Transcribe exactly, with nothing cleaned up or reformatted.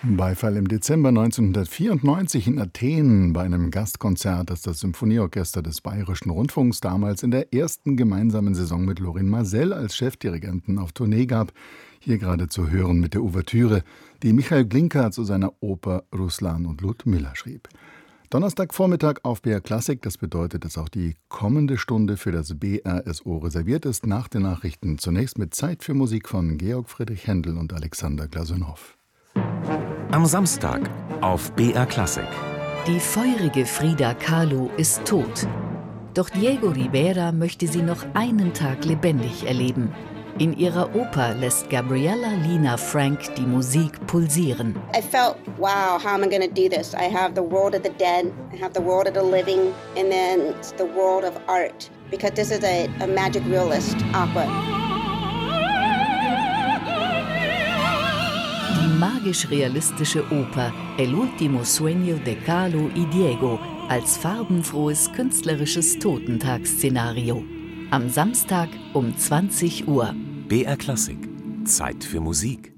Beifall im Dezember neunzehnhundertvierundneunzig in Athen bei einem Gastkonzert, das das Symphonieorchester des Bayerischen Rundfunks damals in der ersten gemeinsamen Saison mit Lorin Maazel als Chefdirigenten auf Tournee gab. Hier gerade zu hören mit der Ouvertüre, die Michael Glinka zu seiner Oper Ruslan und Ludmilla schrieb. Donnerstagvormittag auf B R Klassik, das bedeutet, dass auch die kommende Stunde für das B R S O reserviert ist, nach den Nachrichten. Zunächst mit Zeit für Musik von Georg Friedrich Händel und Alexander Glasunow. Am Samstag auf B R Klassik. Die feurige Frida Kahlo ist tot. Doch Diego Rivera möchte sie noch einen Tag lebendig erleben. In ihrer Oper lässt Gabriella Lina Frank die Musik pulsieren. I felt, wow, how am I going to do this? I have the world of the dead, I have the world of the living, and then it's the world of art. Because this is a, a magic realist opera. Die magisch-realistische Oper El último sueño de Kahlo y Diego als farbenfrohes künstlerisches Totentagsszenario. Am Samstag um zwanzig Uhr. B R Klassik. Zeit für Musik.